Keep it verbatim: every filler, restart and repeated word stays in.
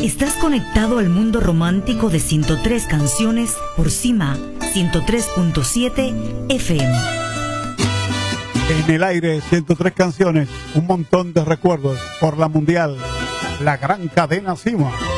Estás conectado al mundo romántico de ciento tres canciones por Cima ciento tres punto siete F M. En el aire, ciento tres canciones, un montón de recuerdos por la mundial, la gran cadena Cima.